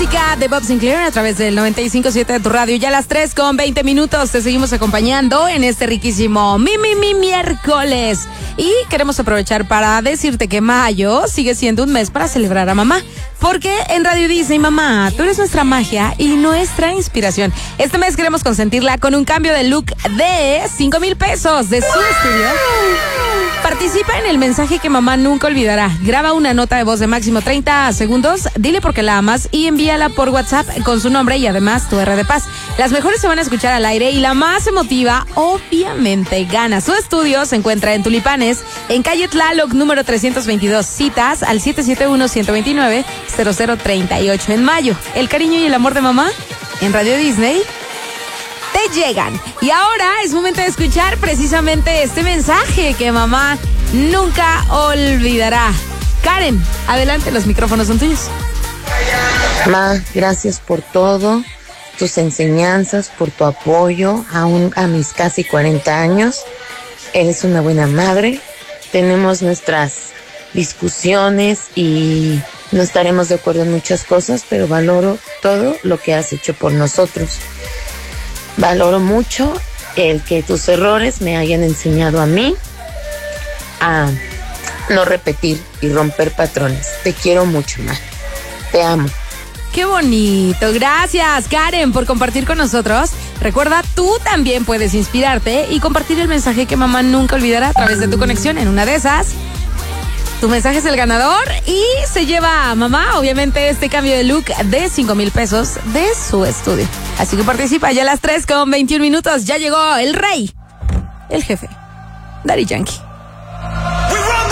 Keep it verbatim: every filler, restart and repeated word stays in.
música de Bob Sinclair a través del noventa y cinco punto siete de tu radio. Ya a las tres con veinte minutos te seguimos acompañando en este riquísimo Mi Mi Mi miércoles. Y queremos aprovechar para decirte que mayo sigue siendo un mes para celebrar a mamá. Porque en Radio Disney, mamá, tú eres nuestra magia y nuestra inspiración. Este mes queremos consentirla con un cambio de look de cinco mil pesos de su estudio. Participa en el mensaje que mamá nunca olvidará. Graba una nota de voz de máximo treinta segundos, dile por qué la amas y envíala por WhatsApp con su nombre y además tu R de paz. Las mejores se van a escuchar al aire y la más emotiva, obviamente, gana. Su estudio se encuentra en Tulipanes, en calle Tlaloc, número trescientos veintidós. Citas al siete siete uno, uno dos nueve, cero cero tres ocho. En mayo, el cariño y el amor de mamá en Radio Disney te llegan. Y ahora es momento de escuchar precisamente este mensaje que mamá nunca olvidará. Karen, adelante, los micrófonos son tuyos. Ma, gracias por todo, tus enseñanzas, por tu apoyo, aún a mis casi cuarenta años. Eres una buena madre. Tenemos nuestras discusiones y no estaremos de acuerdo en muchas cosas, pero valoro todo lo que has hecho por nosotros. Valoro mucho el que tus errores me hayan enseñado a mí a no repetir y romper patrones. Te quiero mucho, ma. Te amo. ¡Qué bonito! Gracias, Karen, por compartir con nosotros. Recuerda, tú también puedes inspirarte y compartir el mensaje que mamá nunca olvidará a través de tu conexión. En una de esas, tu mensaje es el ganador y se lleva a mamá, obviamente, este cambio de look de cinco mil pesos de su estudio. Así que participa ya a las tres con veintiún minutos. Ya llegó el rey, el jefe, Daddy Yankee.